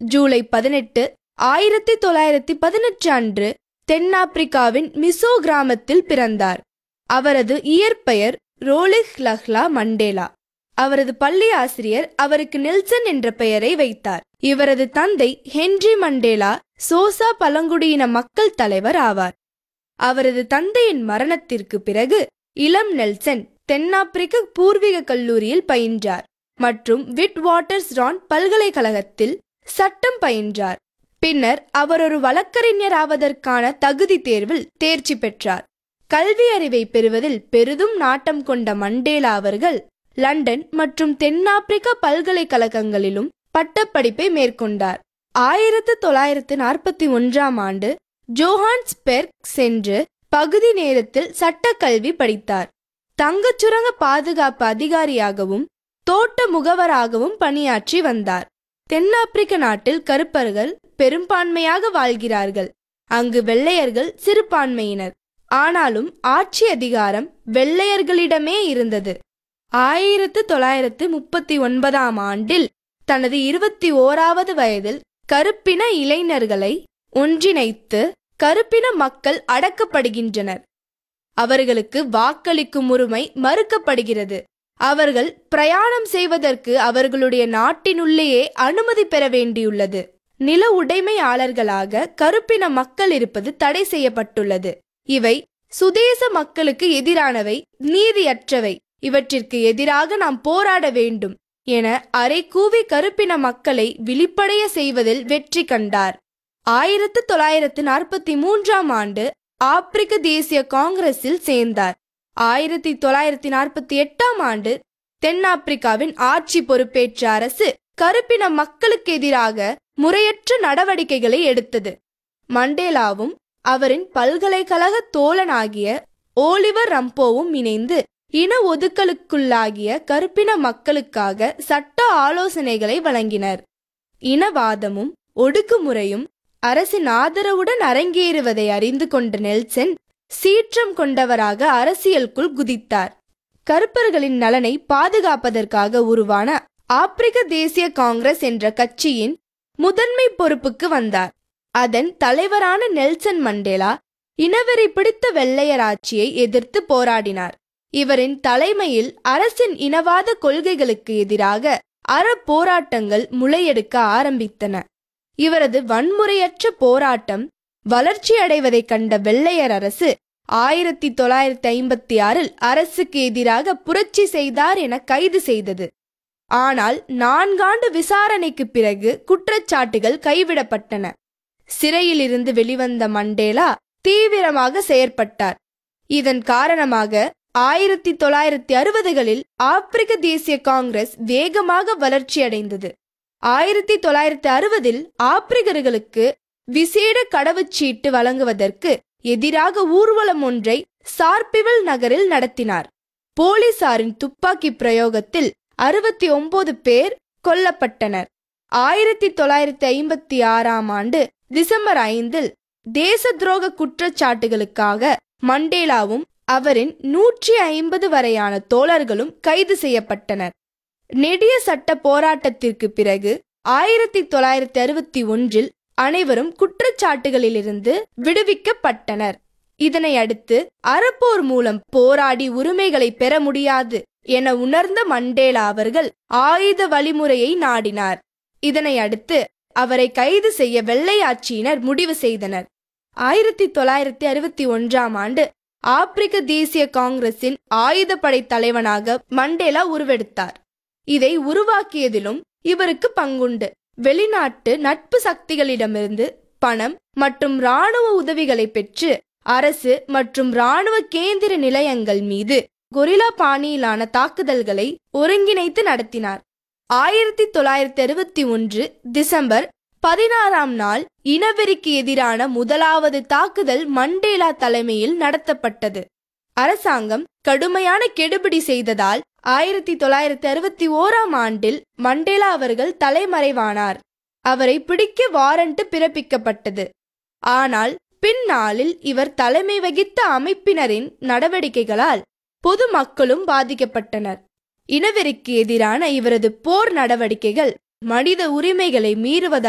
ஜூலை 18, 1918 அன்று தென்னாப்பிரிக்காவின் மிசோ கிராமத்தில் பிறந்தார். அவரது இயற்பெயர் ரோலிஹ் லஹ்லா மண்டேலா. அவரது பள்ளி ஆசிரியர் அவருக்கு நெல்சன் என்ற பெயரை வைத்தார். இவரது தந்தை ஹென்றி மண்டேலா சோசா பழங்குடியின மக்கள் தலைவர் ஆவார். அவரது தந்தையின் மரணத்திற்கு பிறகு இளம் நெல்சன் தென்னாப்பிரிக்க பூர்வீக கல்லூரியில் பயின்றார் மற்றும் விட்வாட்டர்ஸ்ராண்ட் பல்கலைக்கழகத்தில் சட்டம் பயின்றார். பின்னர் அவர் ஒரு வழக்கறிஞர் ஆவதற்கான தகுதி தேர்வில் தேர்ச்சி பெற்றார். கல்வி அறிவை பெறுவதில் பெரிதும் நாட்டம் கொண்ட மண்டேலா அவர்கள் லண்டன் மற்றும் தென்னாப்பிரிக்க பல்கலைக்கழகங்களிலும் பட்டப்படிப்பை மேற்கொண்டார். 1941 ஆண்டு ஜோஹான்ஸ்பெர்க் சென்று பகுதி நேரத்தில் சட்டக்கல்வி படித்தார். தங்கச்சுரங்க பாதுகாப்பு அதிகாரியாகவும் தோட்ட முகவராகவும் பணியாற்றி வந்தார். தென்னாப்பிரிக்க நாட்டில் கருப்பர்கள் பெரும்பான்மையாக வாழ்கிறார்கள். அங்கு வெள்ளையர்கள் சிறுபான்மையினர். ஆனாலும் ஆட்சி அதிகாரம் வெள்ளையர்களிடமே இருந்தது. 1939 ஆண்டில் தனது 21வது வயதில் கருப்பின இளைஞர்களை ஒன்றிணைத்து கருப்பின மக்கள் அடக்கப்படுகின்றனர். அவர்களுக்கு வாக்களிக்கும் உரிமை மறுக்கப்படுகிறது. அவர்கள் பிரயாணம் செய்வதற்கு அவர்களுடைய நாட்டினுள்ளேயே அனுமதி பெற வேண்டியுள்ளது. நில உடைமையாளர்களாக கருப்பின மக்கள் இருப்பது தடை செய்யப்பட்டுள்ளது. இவை சுதேச மக்களுக்கு எதிரானவை, நீதியற்றவை. இவற்றிற்கு எதிராக நாம் போராட வேண்டும் என அரைக்கூவி கருப்பின மக்களை விழிப்படைய செய்வதில் வெற்றி கண்டார். 1943 ஆண்டு ஆப்பிரிக்க தேசிய காங்கிரஸில் சேர்ந்தார். 1948 ஆண்டு தென்னாப்பிரிக்காவின் ஆட்சி பொறுப்பேற்ற அரசு கருப்பின மக்களுக்கு எதிராக முறையற்ற நடவடிக்கைகளை எடுத்தது. மண்டேலாவும் அவரின் பல்கலைக்கழக தோழனாகிய ஓலிவர் ரம்போவும் இணைந்து இன ஒதுக்கலுக்குள்ளாகிய கருப்பின மக்களுக்காக சட்ட ஆலோசனைகளை வழங்கினர். இனவாதமும் ஒடுக்குமுறையும் அரசின் ஆதரவுடன் அரங்கேறுவதை அறிந்து கொண்ட நெல்சன் சீற்றம் கொண்டவராக அரசியலுக்குள் குதித்தார். கருப்பர்களின் நலனை பாதுகாப்பதற்காக உருவான ஆப்பிரிக்க தேசிய காங்கிரஸ் என்ற கட்சியின் முதன்மை பொறுப்புக்கு வந்தார். அதன் தலைவரான நெல்சன் மண்டேலா இனவெறி பிடித்த வெள்ளையர் ஆட்சியை எதிர்த்து போராடினார். இவரின் தலைமையில் அரசின் இனவாத கொள்கைகளுக்கு எதிராக அறப்போராட்டங்கள் முளையெடுக்க ஆரம்பித்தன. இவரது வன்முறையற்ற போராட்டம் வளர்ச்சி அடைவதை கண்ட வெள்ளையர் அரசு 1956 அரசுக்கு எதிராக புரட்சி செய்தார் என கைது செய்தது. ஆனால் 4 ஆண்டு விசாரணைக்கு பிறகு குற்றச்சாட்டுகள் கைவிடப்பட்டன. சிறையில் இருந்து வெளிவந்த மண்டேலா தீவிரமாக செயற்பட்டார். இதன் காரணமாக 1960களில் ஆப்பிரிக்க தேசிய காங்கிரஸ் வேகமாக வளர்ச்சியடைந்தது. 1960இல் ஆப்பிரிக்கர்களுக்கு விசேட கடவுச்சீட்டு வழங்குவதற்கு எதிராக ஊர்வலம் ஒன்றை சார்பிவல் நகரில் நடத்தினார். போலீசாரின் துப்பாக்கி பிரயோகத்தில் 69 பேர் கொல்லப்பட்டனர். 1956 ஆண்டு டிசம்பர் 5 தேச துரோக குற்றச்சாட்டுகளுக்காக மண்டேலாவும் அவரின் 150 வரையான தோழர்களும் கைது செய்யப்பட்டனர். நெடிய சட்ட போராட்டத்திற்கு பிறகு 1961 அனைவரும் குற்றச்சாட்டுகளிலிருந்து விடுவிக்கப்பட்டனர். இதனை அடுத்து அறப்போர் மூலம் போராடி உரிமைகளை பெற முடியாது என உணர்ந்த மண்டேலா அவர்கள் ஆயுத வழிமுறையை நாடினார். இதனை அடுத்து அவரை கைது செய்ய வெள்ளையாட்சியினர் முடிவு செய்தனர். 1961 ஆண்டு ஆப்பிரிக்க தேசிய காங்கிரசின் ஆயுதப்படை தலைவனாக மண்டேலா உருவெடுத்தார். இதை உருவாக்கியதிலும் இவருக்கு பங்குண்டு. வெளிநாட்டு நட்பு சக்திகளிடமிருந்து பணம் மற்றும் இராணுவ உதவிகளை பெற்று அரசு மற்றும் இராணுவ கேந்திர நிலையங்கள் மீது கொரில்லா பாணியிலான தாக்குதல்களை ஒருங்கிணைத்து நடத்தினார். 1961 டிசம்பர் 16 இனவெறிக்கு எதிரான முதலாவது தாக்குதல் மண்டேலா தலைமையில் நடத்தப்பட்டது. அரசாங்கம் கடுமையான கெடுபிடி செய்ததால் 1961 மண்டேலா அவர்கள் தலைமறைவானார். அவரை பிடிக்க வாரண்ட் பிறப்பிக்கப்பட்டது. ஆனால் பின்னாளில் இவர் தலைமை வகித்த அமைப்பினரின் நடவடிக்கைகளால் பொதுமக்களும் பாதிக்கப்பட்டனர். இனவெறிக்கு எதிரான இவரது போர் நடவடிக்கைகள் மனித உரிமைகளை மீறுவதாக